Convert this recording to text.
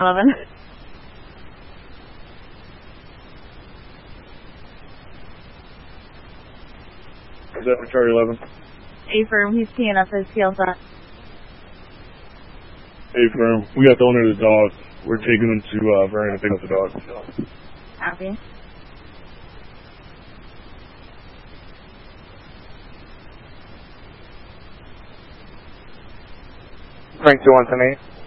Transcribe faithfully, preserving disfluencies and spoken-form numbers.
eleven. Is that for Charlie eleven? Affirm, he's teeing up his heels up. Affirm, we got the owner of the dog. We're taking him to uh, Vernon to pick up the dog. Copy. Frank two one ten eight.